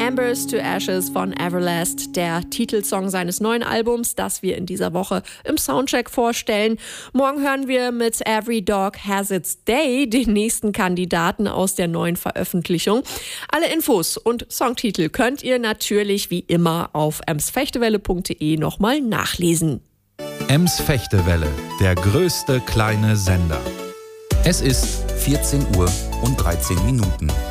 Embers to Ashes von Everlast, der Titelsong seines neuen Albums, das wir in dieser Woche im Soundcheck vorstellen. Morgen hören wir mit Every Dog Has Its Day den nächsten Kandidaten aus der neuen Veröffentlichung. Alle Infos und Songtitel könnt ihr natürlich wie immer auf emsfechtewelle.de nochmal nachlesen. Ems-Fechtewelle, der größte kleine Sender. Es ist 14 Uhr und 13 Minuten.